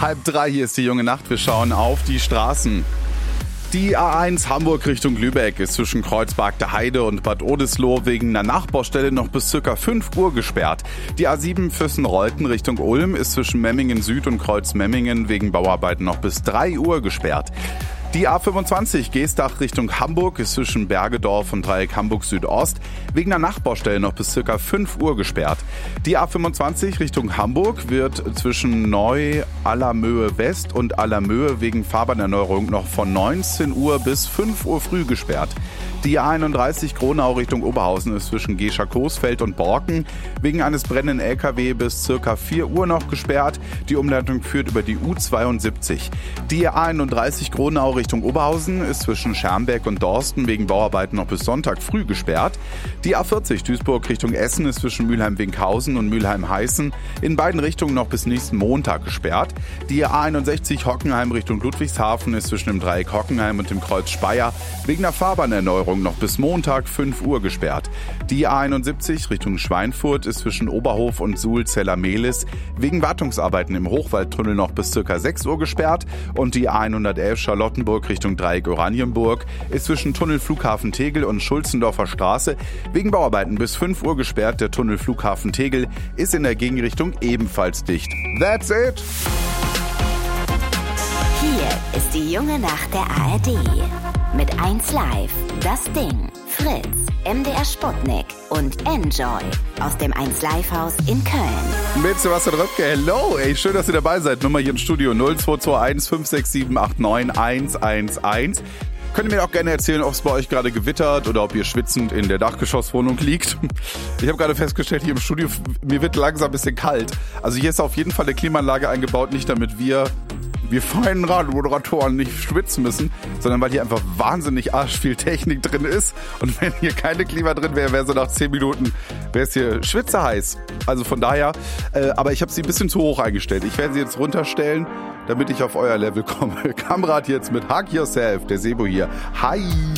2:30, hier ist die junge Nacht. Wir schauen auf die Straßen. Die A1 Hamburg Richtung Lübeck ist zwischen Kreuzberg der Heide und Bad Oldesloe wegen einer Nachbaustelle noch bis ca. 5 Uhr gesperrt. Die A7 Füssen-Reuten Richtung Ulm ist zwischen Memmingen Süd und Kreuz-Memmingen wegen Bauarbeiten noch bis 3 Uhr gesperrt. Die A25 Geestach Richtung Hamburg ist zwischen Bergedorf und Dreieck Hamburg Südost wegen einer Nachbaustelle noch bis ca. 5 Uhr gesperrt. Die A25 Richtung Hamburg wird zwischen Neu-Allermöhe West und Allermöhe wegen Fahrbahnerneuerung noch von 19 Uhr bis 5 Uhr früh gesperrt. Die A31 Gronau Richtung Oberhausen ist zwischen Gescher-Coesfeld und Borken wegen eines brennenden LKW bis ca. 4 Uhr noch gesperrt. Die Umleitung führt über die U72. Die A31 Gronau Richtung Oberhausen ist zwischen Schermbeck und Dorsten wegen Bauarbeiten noch bis Sonntag früh gesperrt. Die A40 Duisburg Richtung Essen ist zwischen Mülheim-Winkhausen und Mülheim-Heißen in beiden Richtungen noch bis nächsten Montag gesperrt. Die A61 Hockenheim Richtung Ludwigshafen ist zwischen dem Dreieck Hockenheim und dem Kreuz Speyer wegen der Fahrbahnerneuerung noch bis Montag 5 Uhr gesperrt. Die A71 Richtung Schweinfurt ist zwischen Oberhof und Suhl-Zeller-Mehlis wegen Wartungsarbeiten im Hochwaldtunnel noch bis ca. 6 Uhr gesperrt und die A111 Charlottenburg Richtung Dreieck Oranienburg ist zwischen Tunnel Flughafen Tegel und Schulzendorfer Straße wegen Bauarbeiten bis 5 Uhr gesperrt. Der Tunnel Flughafen Tegel ist in der Gegenrichtung ebenfalls dicht. That's it! Hier ist die junge Nacht der ARD. Mit 1Live, Das Ding, Fritz, MDR Sputnik und Enjoy aus dem 1Live-Haus in Köln. Mit Sebastian Röpke, hello, ey, schön, dass ihr dabei seid. Nummer hier im Studio 0221 567 89 111. Könnt ihr mir auch gerne erzählen, ob es bei euch gerade gewittert oder ob ihr schwitzend in der Dachgeschosswohnung liegt. Ich habe gerade festgestellt, hier im Studio, mir wird langsam ein bisschen kalt. Also hier ist auf jeden Fall eine Klimaanlage eingebaut, nicht damit wir feinen Radiomoderatoren nicht schwitzen müssen, sondern weil hier einfach wahnsinnig arsch viel Technik drin ist. Und wenn hier keine Klima drin wäre, wäre so nach 10 Minuten, wäre es hier schwitzeheiß. Also von daher, aber ich habe sie ein bisschen zu hoch eingestellt. Ich werde sie jetzt runterstellen, damit ich auf euer Level komme. Kamerad jetzt mit Hug Yourself, der Sebo hier. Hi!